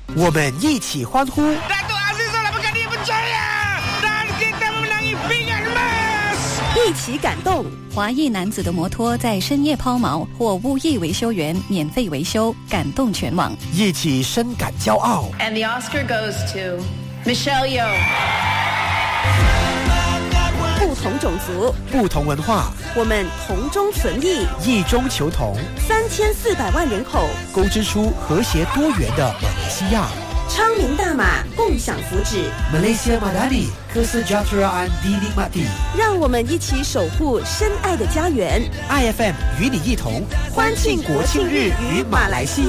我们一起欢呼。 一起感动。 华裔男子的摩托在深夜抛锚，或无意维修员免费维修，感动全网。 一起深感骄傲。 And the Oscar goes to Michelle Yeoh。 不同种族， 不同文化， 我们同中存异， 异中求同。 3400万人口， 勾织出和谐多元的马来西亚。 昌明大马，共享福祉。 Malaysia Madani Kesejahteraan dinikmati。 让我们一起守护深爱的家园。 IFM 与你一同欢庆国庆日与马来西亚。